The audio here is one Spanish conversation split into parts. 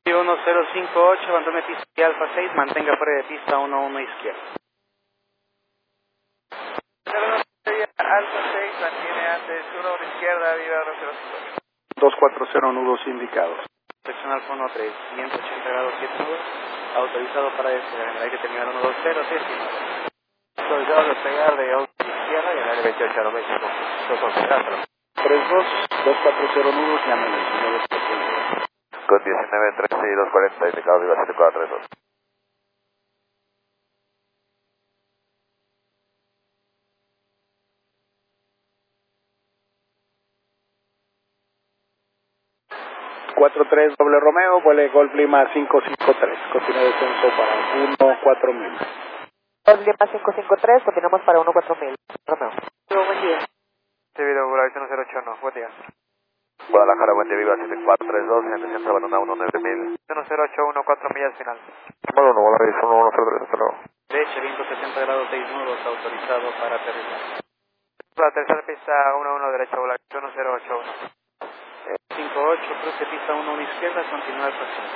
1058, abandone pista y Alfa 6, mantenga fuera de pista 11 izquierda. Alfa 6, mantiene antes 11 izquierda, viva 1058. 240 nudos indicados. Sección Alfa 13, 180 grados 7 nudos, autorizado para despegar en el aire terminal 120, décimo. Autorizado a despegar de 11 izquierda y en el aire 28 a lo México. 32, 240 nudos, llamen al señor. Con 19, 13 y 240, indicado viva 7432. ...43 doble Romeo, vuele Golf Lima 553, continúa descenso para 14000. Golf Lima 553, continuamos para 14000. Romeo. Buen día. Civil Volaris 1081, buen día. Guadalajara, buen día, viva 7432, en el centro abandona 19000. 1081, 4 millas final. Bueno, Volaris 1103, hasta luego. Derecha, viento 70 grados 6 nudos, autorizado para aterrizar. La tercera pista 11 derecha, Volaris 1081. 58, cruce pista 11 izquierda, continúa al próximo.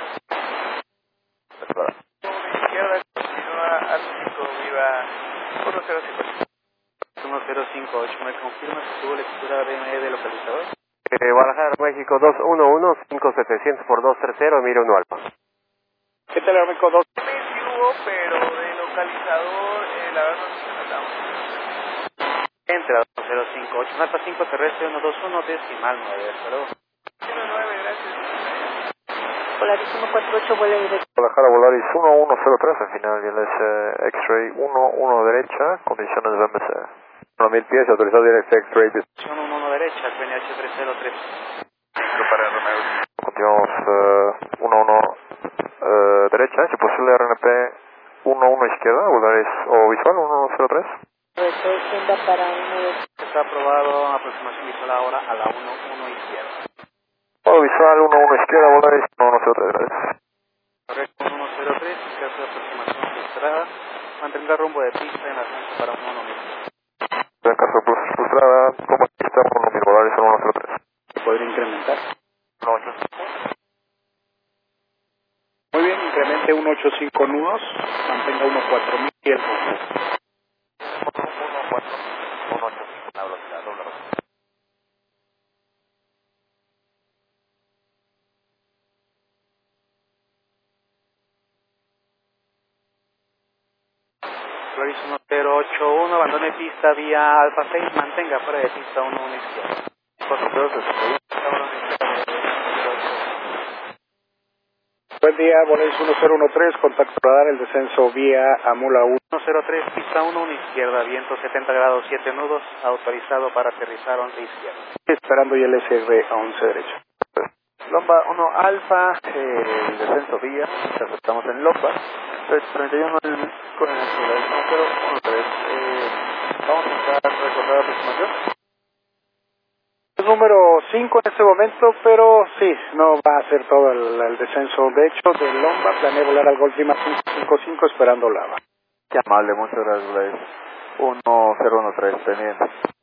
Izquierda, continúa al 5, viva 1058. 1058, ¿me confirma si tuvo lectura DME de localizador? Guadalajara, México 211, 5700 por 230, mira 1 alfa. ¿Qué tal, México 2? Sí hubo, pero de localizador, la verdad no se tratamos. Entra 1058, Alfa 5 terrestre 121, decimal 9, hasta luego. 19, gracias. Polaris 148, vuela directo. Guadalajara, Volaris 1103, al final, y él es X-Ray 11 derecha, condiciones de BMC. 1000 pies, autorizado directo X-Ray. Son 11 derecha, PNH 303. Para Romeo. Continuamos 11 derecha, si posible RNP 11 izquierda, Volaris o visual 103. Agenda para 1. Está aprobado, aproximación visual ahora a la 11 izquierda. O visual 11 izquierda, Volaris 103, gracias. Correcto, 103, caso de aproximación frustrada, mantendrá rumbo de pista en ascenso para 11 izquierda. En caso de frustrada, como pista 1000, Volaris 103. ¿Podría incrementar? 18. Muy bien, incremente 185 nudos, mantenga 14000 y el rumbo. 185, la velocidad, doble velocidad. Volaris 1081, abandone pista vía Alfa 6, mantenga fuera de pista 11 izquierda. 402, Buen día, Volaris 1013, contacto radar, el descenso vía Amula 1. 103, pista 11 izquierda, viento 70 grados 7 nudos, autorizado para aterrizar 11 izquierda. Esperando y el SR a 11 derecha. Lomba 1 alfa, el descenso vía, estamos en Lomba, 31 con el número 13. Vamos a intentar recordar la aproximación. Es número 5 en este momento, pero sí, no va a hacer todo el descenso. De hecho, de Lomba planeé volar al Golf Lima 555 esperando lava. Qué amable, muchas gracias, 1013, pendiente.